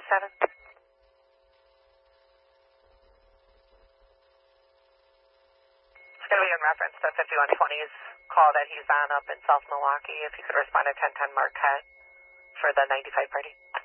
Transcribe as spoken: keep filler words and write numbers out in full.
seven. It's going to be in reference to fifty-one twenty's call that he's on up in South Milwaukee. If you could respond to ten ten Marquette for the ninety-five party.